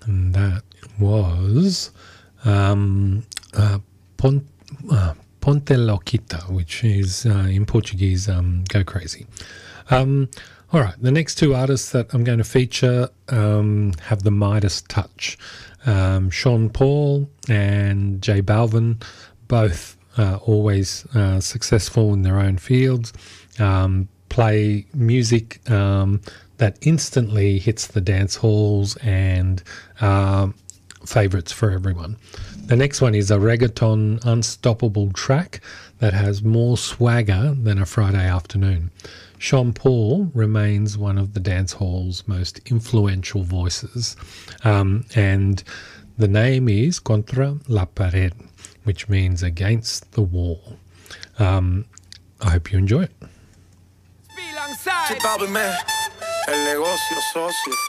And that was Ponte Loquita, which is in Portuguese, Go Crazy. All right, the next two artists that I'm going to feature have the Midas touch. Sean Paul and J Balvin, both always successful in their own fields, play music that instantly hits the dance halls and favourites for everyone. The next one is a reggaeton unstoppable track that has more swagger than a Friday afternoon. Sean Paul remains one of the dance hall's most influential voices, and the name is Contra la Pared, which means against the wall. I hope you enjoy it.